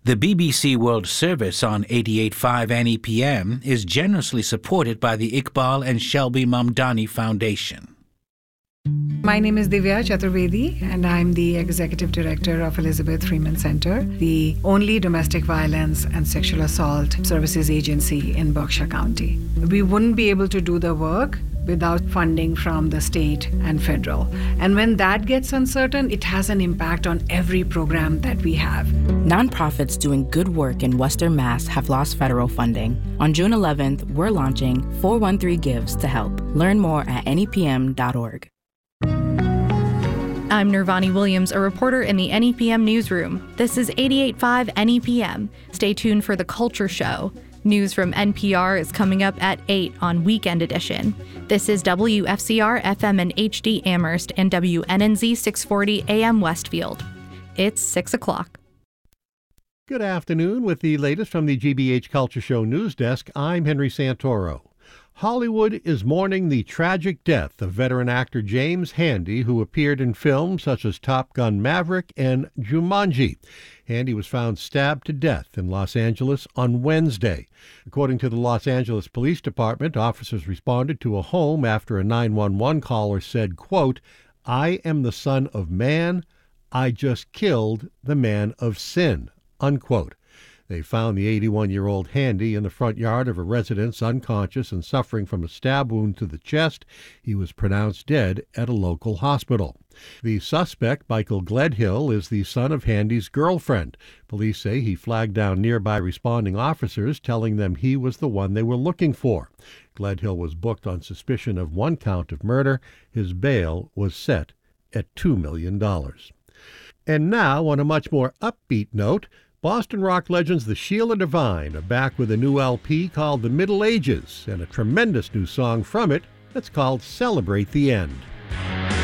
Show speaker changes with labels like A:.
A: The BBC World Service on 88.5 NEPM is generously supported by the Iqbal and Shelby Mamdani Foundation.
B: My name is Divya Chaturvedi, and I'm the Executive Director of Elizabeth Freeman Center, the only domestic violence and sexual assault services agency in Berkshire County. We wouldn't be able to do the work without funding from the state and federal. And when that gets uncertain, it has an impact on every program that we have.
C: Nonprofits doing good work in Western Mass have lost federal funding. On June 11th, we're launching 413 Gives to help. Learn more at nepm.org.
D: I'm Nirvani Williams, a reporter in the NEPM newsroom. This is 88.5 NEPM. Stay tuned for The Culture Show. News from NPR is coming up at 8 on Weekend Edition. This is WFCR FM and HD Amherst and WNNZ 640 AM Westfield. It's 6 o'clock.
E: Good afternoon. With the latest from the GBH Culture Show news desk, I'm Henry Santoro. Hollywood is mourning the tragic death of veteran actor James Handy, who appeared in films such as Top Gun Maverick and Jumanji. Handy was found stabbed to death in Los Angeles on Wednesday. According to the Los Angeles Police Department, officers responded to a home after a 911 caller said, quote, "I am the Son of Man. I just killed the man of sin," unquote. They found the 81-year-old Handy in the front yard of a residence, unconscious and suffering from a stab wound to the chest. He was pronounced dead at a local hospital. The suspect, Michael Gledhill, is the son of Handy's girlfriend. Police say he flagged down nearby responding officers, telling them he was the one they were looking for. Gledhill was booked on suspicion of one count of murder. His bail was set at $2 million. And now, on a much more upbeat note, Boston rock legends The Sheila Divine are back with a new LP called The Middle Ages, and a tremendous new song from it that's called Celebrate the End.